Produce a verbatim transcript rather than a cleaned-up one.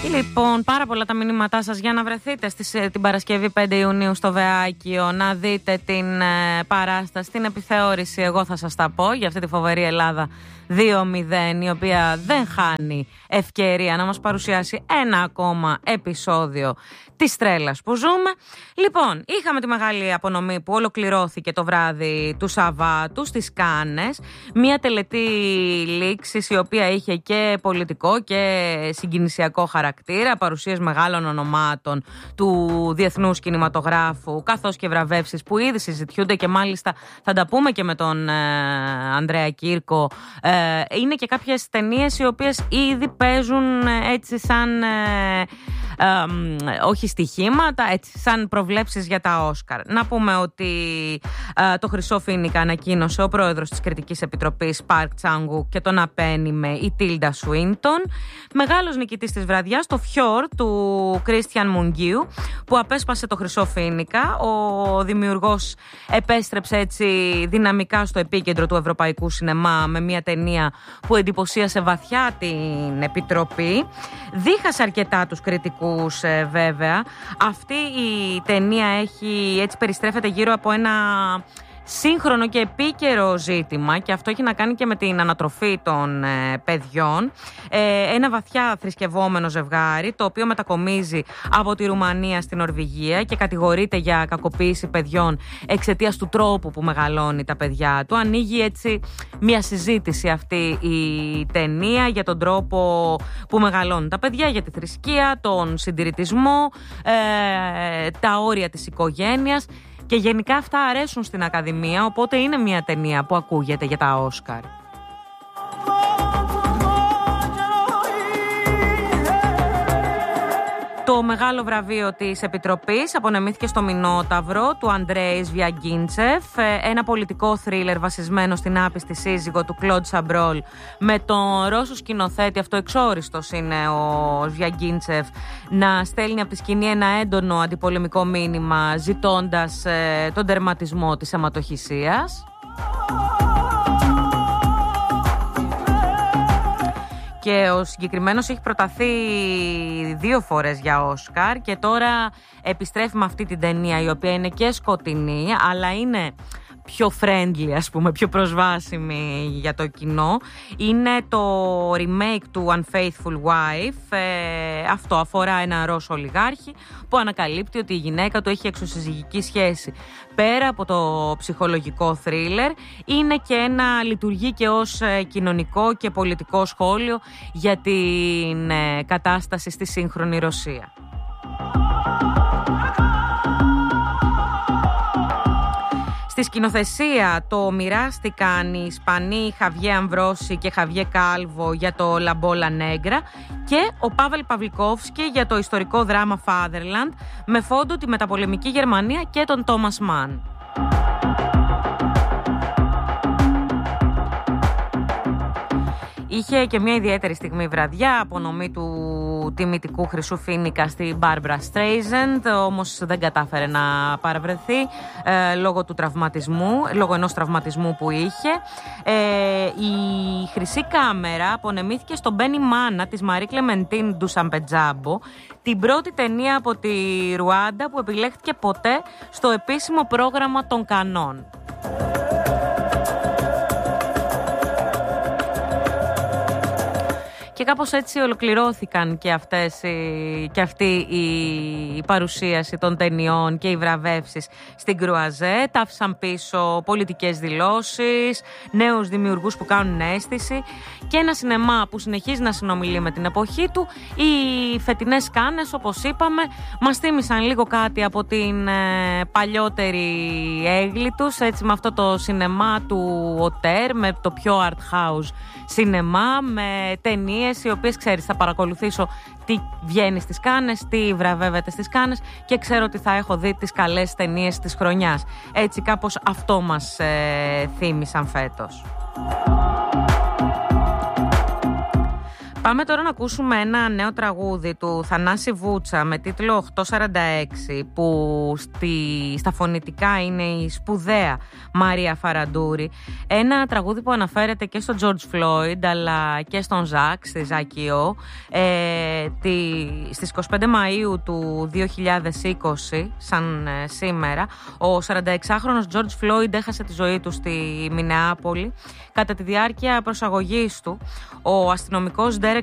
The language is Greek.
Λοιπόν, πάρα πολλά τα μηνύματά σας για να βρεθείτε στις, την Παρασκευή πέντε Ιουνίου στο Βεάκιο, να δείτε την ε, παράσταση, την επιθεώρηση, εγώ θα σας τα πω, για αυτή τη φοβερή Ελλάδα δύο μηδέν, η οποία δεν χάνει ευκαιρία να μας παρουσιάσει ένα ακόμα επεισόδιο της τρέλας που ζούμε. Λοιπόν, είχαμε τη μεγάλη απονομή που ολοκληρώθηκε το βράδυ του Σαββάτου στις Κάνες, μια τελετή λήξης η οποία είχε και πολιτικό και συγκινησιακό χαρακτήρα, παρουσίες μεγάλων ονομάτων του διεθνούς κινηματογράφου, καθώς και βραβεύσεις που ήδη συζητιούνται και μάλιστα θα τα πούμε και με τον ε, Ανδρέα Κύρκο. Ε, είναι και κάποιες ταινίες οι οποίες ήδη παίζουν ε, έτσι σαν... Ε, Ε, όχι στοιχήματα, έτσι, σαν προβλέψεις για τα Όσκαρ. Να πούμε ότι ε, το Χρυσό Φοίνικα ανακοίνωσε ο πρόεδρος της Κριτικής Επιτροπής Παρκ Τσάνγκου και τον απένιμε η Τίλντα Σουίντον. Μεγάλος νικητής της βραδιάς, το Φιόρ του Κρίστιαν Μουγγίου, που απέσπασε το Χρυσό Φοίνικα. Ο δημιουργός επέστρεψε έτσι δυναμικά στο επίκεντρο του ευρωπαϊκού σινεμά με μια ταινία που εντυπωσίασε βαθιά την Επιτροπή. Δίχασε αρκετά τους κριτικούς, βέβαια. Αυτή η ταινία έχει, έτσι περιστρέφεται γύρω από ένα σύγχρονο και επίκαιρο ζήτημα, και αυτό έχει να κάνει και με την ανατροφή των ε, παιδιών. Ε, ένα βαθιά θρησκευόμενο ζευγάρι, το οποίο μετακομίζει από τη Ρουμανία στην Νορβηγία και κατηγορείται για κακοποίηση παιδιών εξαιτίας του τρόπου που μεγαλώνει τα παιδιά του. Ανοίγει έτσι μια συζήτηση αυτή η ταινία για τον τρόπο που μεγαλώνουν τα παιδιά, για τη θρησκεία, τον συντηρητισμό, ε, τα όρια της οικογένειας. Και γενικά αυτά αρέσουν στην Ακαδημία, οπότε είναι μια ταινία που ακούγεται για τα Όσκαρ. Το μεγάλο βραβείο της Επιτροπής απονεμήθηκε στο Μινόταυρο του Αντρέη Σβιαγκίντσεφ, ένα πολιτικό θρίλερ βασισμένο στην άπιστη σύζυγο του Κλοντ Σαμπρόλ με τον Ρώσο σκηνοθέτη, αυτό εξόριστος είναι ο Σβιαγκίντσεφ, να στέλνει από τη σκηνή ένα έντονο αντιπολεμικό μήνυμα ζητώντας ε, τον τερματισμό της αιματοχυσίας. Και ο συγκεκριμένος έχει προταθεί δύο φορές για Όσκαρ και τώρα επιστρέφει με αυτή την ταινία, η οποία είναι και σκοτεινή αλλά είναι πιο friendly, ας πούμε, πιο προσβάσιμη για το κοινό. Είναι το remake του Unfaithful Wife. Ε, αυτό αφορά ένα Ρώσο ολιγάρχη που ανακαλύπτει ότι η γυναίκα του έχει εξωσυζυγική σχέση. Πέρα από το ψυχολογικό θρίλερ, είναι και ένα, λειτουργεί και ως κοινωνικό και πολιτικό σχόλιο για την ε, κατάσταση στη σύγχρονη Ρωσία. Στη σκηνοθεσία το μοιράστηκαν οι Ισπανοί Χαβιέ Αμβρόση και Χαβιέ Κάλβο για το Λαμπόλα Νέγκρα και ο Πάβελ Παυλικόφσκι για το ιστορικό δράμα Fatherland, με φόντο τη μεταπολεμική Γερμανία και τον Τόμας Μαν. Είχε και μια ιδιαίτερη στιγμή βραδιά, απονομή του τιμητικού Χρυσού Φοίνικα στην Μπάρμπρα Στρέιζεντ, όμως δεν κατάφερε να παραβρεθεί ε, λόγω του τραυματισμού, λόγω ενός τραυματισμού που είχε. Ε, η Χρυσή Κάμερα απονεμήθηκε στον Μπένι Μάνα της Μαρί Κλεμεντίν του Σαμπετζάμπο, την πρώτη ταινία από τη Ρουάντα που επιλέχθηκε ποτέ στο επίσημο πρόγραμμα των Κανών. Και κάπως έτσι ολοκληρώθηκαν και, αυτές, και αυτή η παρουσίαση των ταινιών και οι βραβεύσεις στην Κρουαζέ. Τα άφησαν πίσω πολιτικές δηλώσεις, νέους δημιουργούς που κάνουν αίσθηση και ένα σινεμά που συνεχίζει να συνομιλεί με την εποχή του. Οι φετινές Κάνες, όπως είπαμε, μας θύμισαν λίγο κάτι από την ε, παλιότερη έγκλη τους, έτσι, με αυτό το σινεμά του Οτέρ, με το πιο art house σινεμά, με ταινίες οι οποίες, ξέρεις, θα παρακολουθήσω τι βγαίνει στις Κάνες, τι βραβεύεται στις Κάνες και ξέρω ότι θα έχω δει τις καλές ταινίες της χρονιάς. Έτσι κάπως αυτό μας ε, θύμισαν φέτος. Πάμε τώρα να ακούσουμε ένα νέο τραγούδι του Θανάση Βούτσα με τίτλο οκτώ σαράντα έξι, που στη, στα φωνητικά είναι η σπουδαία Μαρία Φαραντούρη. Ένα τραγούδι που αναφέρεται και στον George Floyd αλλά και στον Ζακ, στη Ζακιό. Ε, τη, στις είκοσι πέντε Μαΐου του δύο χιλιάδες είκοσι, σαν ε, σήμερα, ο σαρανταεξάχρονος George Floyd έχασε τη ζωή του στη Μινεάπολη. Κατά τη διάρκεια προσαγωγής του, ο αστυνομικός Derek